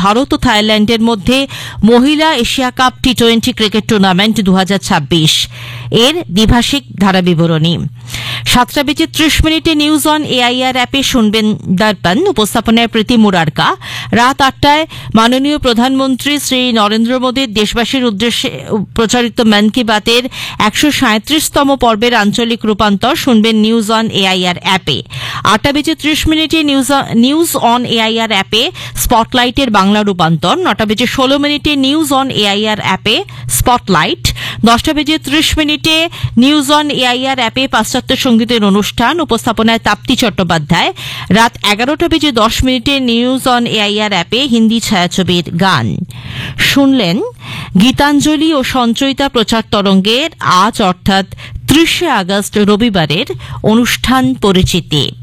ভারত ও থাইল্যান্ডের মধ্যে মহিলা Asia cup T20 cricket tournament 2026 এর দ্বিভাষিক ধারাবিবরণী। 7:30 নিউজ অন এআইআর অ্যাপে শুনবেন দর্পণ, উপস্থাপনায় প্রীতি মুরারকা। রাত 8টায় মাননীয় প্রধানমন্ত্রী শ্রী নরেন্দ্র মোদীর দেশবাসীর উদ্দেশ্যে প্রচারিত মন কি বাতের 137তম পর্বের আঞ্চলিক রূপান্তর শুনবেন নিউজ অন এআইআর অ্যাপে। 8:30 নিউজ অন এআইআর অ্যাপে স্পটলাইটের বাংলা রূপান্তর। 9:16 নিউজ অন এআইআর অ্যাপে স্পটলাইট। 10:30 নিউজ অন এআইআর অ্যাপে পাশ্চাত্য সঙ্গীতের অনুষ্ঠান, উপস্থাপনায় তাপ্তি চট্টোপাধ্যায়। রাত 11:10 নিউজ অন এআইআর অ্যাপে হিন্দি ছায়াছবির গান শুনলেন। গীতাঞ্জলি ও সঞ্চয়িতা প্রচার তরঙ্গের আজ অর্থাৎ 30 আগস্ট রবিবারের অনুষ্ঠান পরিচিতি।